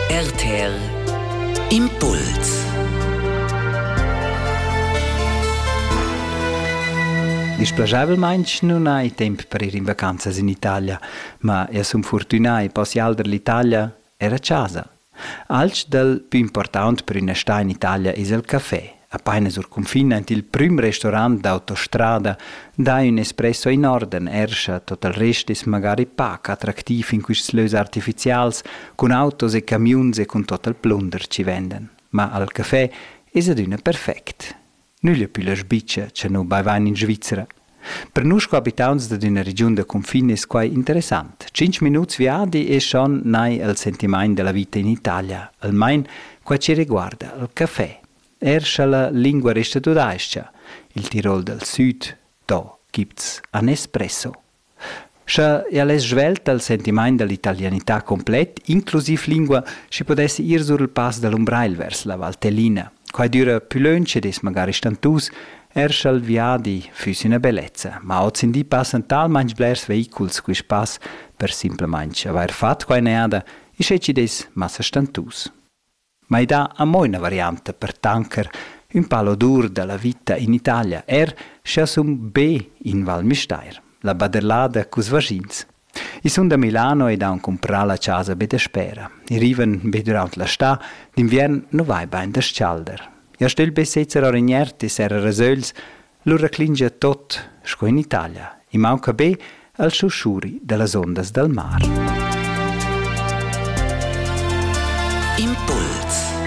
RTR Impuls. Displacevolmein non hai tempo per ir in vacanze in Italia, ma io sono fortunato, posso aldar l'Italia era a casa. Alc del più importante per una sta in Italia è il caffè. Appena sul confine, il primo ristorante d'autostrada dà un espresso in ordine, erscha tutto il resto è magari poco attrattivo in questi lös artificiali, con autos e camions e con tutto il plunder ci vendono. Ma al caffè è aduna perfetto. Non è più la sbiccia che noi beviamo in Svizzera. Per noi abitanti di una regione de confine è quite interessante. 5 minuti viadi e schon nai il sentimento della vita in Italia, almeno qua ci riguarda il caffè. Erscha la lingua resta tedesca. Il Tirol del Sud, da gibt's un espresso. Se è svelta il sentimento dell'italianità completa, inclusive lingua, si potesse ir sur il pass dell'Umbrail verso la Valtellina. Qua dura più lunge des magari stantus, erscha il viadi füs una bellezza. Ma oggi in di passen talmente blers veicoli quis pass per semplicemente aver fatto qua neada, e sceci des massa stantus. Ma da a mo una variante per tanker un palo dur della vita in Italia sciasum B in Val Mistair, la baderlada cus vagins. I sun da Milano e da un comprar la casa be de spera. I riven be durant la sta, d'invern no vai bain da scalder. Ja stel be setzer orignerti serra resöls, lura clingia tot, sco in Italia. I manca be al susciuri della ondas del mar. Impuls.